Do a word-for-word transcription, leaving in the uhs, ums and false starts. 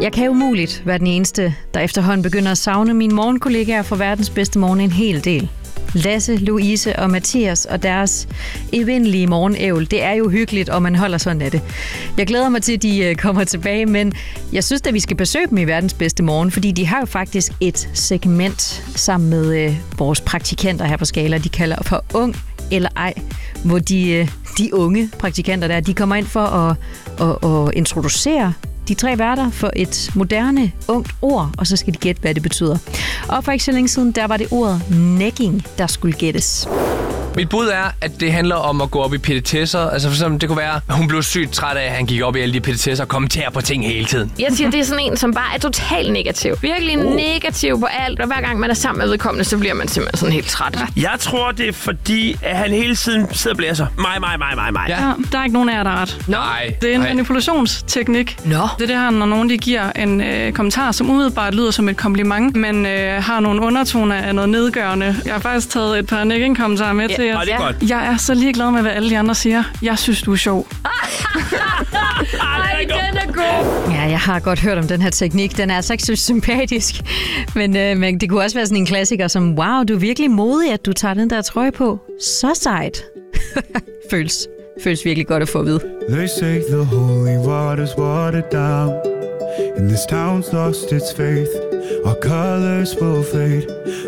Jeg kan umuligt være den eneste, der efterhånden begynder at savne mine morgenkollegaer fra Verdens Bedste Morgen en hel del. Lasse, Louise og Mathias og deres evindelige morgenævl. Det er jo hyggeligt, og man holder sådan af det. Jeg glæder mig til, at de kommer tilbage, men jeg synes, at vi skal besøge dem i Verdens Bedste Morgen, fordi de har jo faktisk et segment sammen med øh, vores praktikanter her på Skala, de kalder for Ung eller Ej, hvor de, øh, de unge praktikanter der, de kommer ind for at, at, at introducere de tre værter for et moderne, ungt ord, og så skal de gætte, hvad det betyder. Og for ikke så længe siden, der var det ordet negging, der skulle gættes. Mit bud er, at det handler om at gå op i petitesser. Altså for eksempel, det kunne være, at hun blev sygt træt af, at han gik op i alle de petitesser og kommenterer på ting hele tiden. Jeg siger, det er sådan en, som bare er totalt negativ. Virkelig uh. negativ på alt, og hver gang man er sammen med vedkommende, så bliver man simpelthen sådan helt træt. Jeg tror, det er fordi, at han hele tiden sidder og blæser. Mig, mig, mig, mig, mig. Ja. Ja, der er ikke nogen af jer, der er ret. Nej. Det er en Nej. manipulationsteknik. Nå. Det er det her, når nogen de giver en øh, kommentar, som umiddelbart lyder som et kompliment, men øh, har nogle undertoner af noget nedgørende. Jeg har faktisk taget et par negging-kommentarer med Ja. til jer. Og det er godt. Jeg er så ligeglad med, hvad alle de andre siger. Jeg synes, du er sjov. Ej, den er god. Ja, jeg har godt hørt om den her teknik. Den er altså ikke så sympatisk, men, øh, men det kunne også være sådan en klassiker som, wow, du er virkelig modig, at du tager den der trøje på. Så sejt. føles, føles virkelig godt at få at vide. They say the holy water's watered down, and this town's lost its faith. Our colors will fade.